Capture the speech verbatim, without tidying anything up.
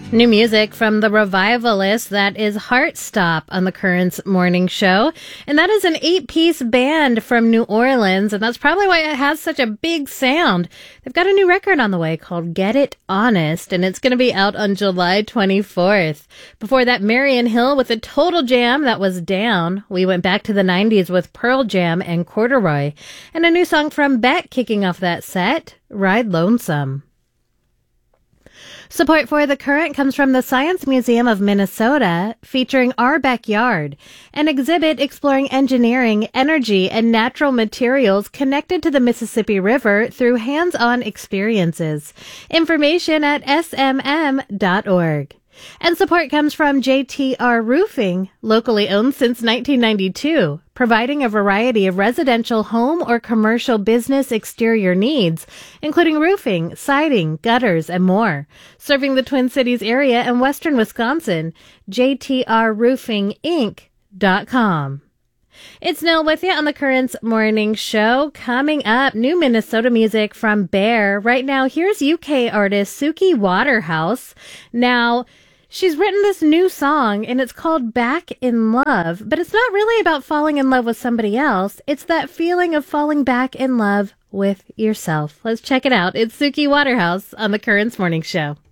New music from the Revivalists, that is Heartstop on the Currents Morning Show. And that is an eight-piece band from New Orleans, and that's probably why it has such a big sound. They've got a new record on the way called Get It Honest, and it's going to be out on July twenty-fourth. Before that, Marion Hill with a total jam that was Down. We went back to the nineties with Pearl Jam and Corduroy. And a new song from Beck kicking off that set, Ride Lonesome. Support for The Current comes from the Science Museum of Minnesota, featuring Our Backyard, an exhibit exploring engineering, energy, and natural materials connected to the Mississippi River through hands-on experiences. Information at s m m dot org. And support comes from J T R Roofing, locally owned since nineteen ninety-two, providing a variety of residential home or commercial business exterior needs, including roofing, siding, gutters, and more. Serving the Twin Cities area and western Wisconsin, j t r roofing inc dot com. It's Nell with you on the Currents Morning Show. Coming up, new Minnesota music from Bear. Right now, here's U K artist Suki Waterhouse. Now, she's written this new song, and it's called Back in Love, but it's not really about falling in love with somebody else. It's that feeling of falling back in love with yourself. Let's check it out. It's Suki Waterhouse on the Currents Morning Show.